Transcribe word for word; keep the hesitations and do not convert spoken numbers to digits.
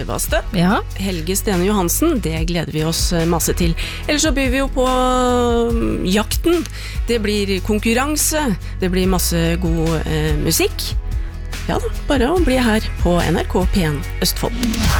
Vaste. Ja. Helge Stene Johansen, det gleder vi oss masse til. Ellers så byr vi jo på jakten. Det blir konkurranse, det blir masse god eh, musikk. Ja da, bare å bli her på N R K P en Østfold.